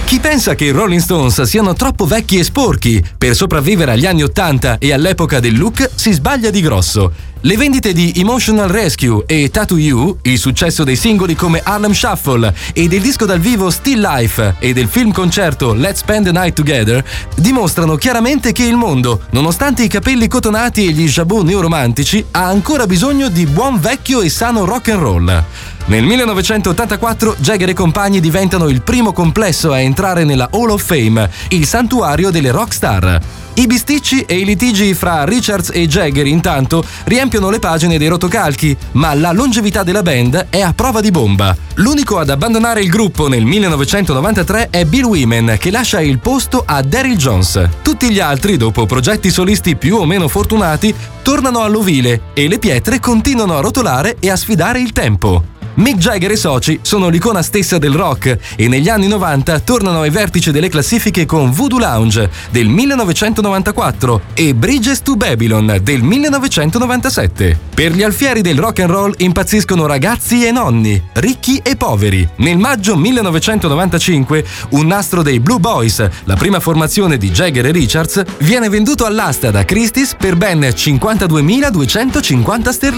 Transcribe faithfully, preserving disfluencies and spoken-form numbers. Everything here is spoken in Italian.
Chi pensa che i Rolling Stones siano troppo vecchi e sporchi per sopravvivere agli anni ottanta e all'epoca del look si sbaglia di grosso. Le vendite di Emotional Rescue e Tattoo You, il successo dei singoli come Harlem Shuffle e del disco dal vivo Still Life e del film concerto Let's Spend the Night Together, dimostrano chiaramente che il mondo, nonostante i capelli cotonati e gli jabot neoromantici, ha ancora bisogno di buon vecchio e sano rock and roll. Nel millenovecentottantaquattro Jagger e compagni diventano il primo complesso a entrare nella Hall of Fame, il santuario delle rockstar. I bisticci e i litigi fra Richards e Jagger intanto riempiono le pagine dei rotocalchi, ma la longevità della band è a prova di bomba. L'unico ad abbandonare il gruppo nel millenovecentonovantatré è Bill Wyman, che lascia il posto a Daryl Jones. Tutti gli altri, dopo progetti solisti più o meno fortunati, tornano all'ovile e le pietre continuano a rotolare e a sfidare il tempo. Mick Jagger e soci sono l'icona stessa del rock e negli anni novanta tornano ai vertici delle classifiche con Voodoo Lounge del millenovecentonovantaquattro e Bridges to Babylon del millenovecentonovantasette. Per gli alfieri del rock and roll impazziscono ragazzi e nonni, ricchi e poveri. Nel maggio millenovecentonovantacinque un nastro dei Blue Boys, la prima formazione di Jagger e Richards, viene venduto all'asta da Christie's per ben cinquantaduemiladuecentocinquanta sterline.